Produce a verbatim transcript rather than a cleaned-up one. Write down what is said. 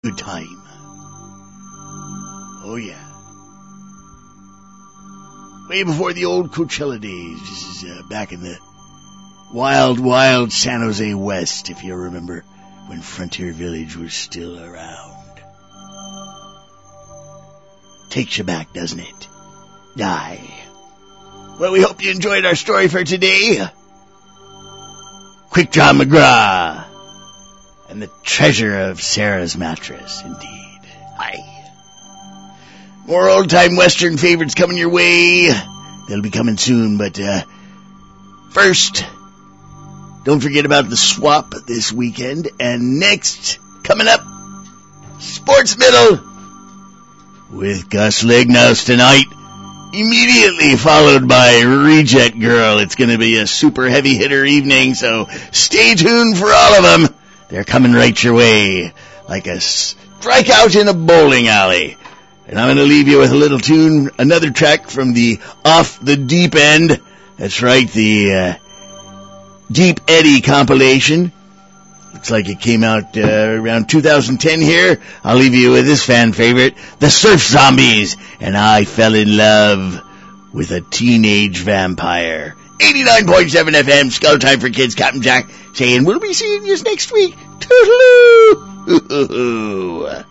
good time. Oh, yeah. Way before the old Coachella days. This is uh, back in the wild, wild San Jose West, if you remember, when Frontier Village was still around. Takes you back, doesn't it? Aye. Well, we hope you enjoyed our story for today. Quick Draw McGraw and the treasure of Sarah's mattress, indeed. Aye. More old-time Western favorites coming your way. They'll be coming soon, but uh, first, don't forget about the swap this weekend. And next, coming up, Sports Middle with Gus Lignaus tonight. Immediately followed by Reject Girl. It's going to be a super heavy hitter evening, so stay tuned for all of them. They're coming right your way like a strikeout in a bowling alley. And I'm going to leave you with a little tune, another track from the Off the Deep End. That's right, the uh, Deep Eddy compilation. Looks like it came out uh, around two thousand ten here. I'll leave you with this fan favorite, the Surf Zombies, and I Fell in Love with a Teenage Vampire. eighty-nine point seven F M, Skull Time for Kids, Captain Jack, saying we'll be seeing you next week. Toodaloo!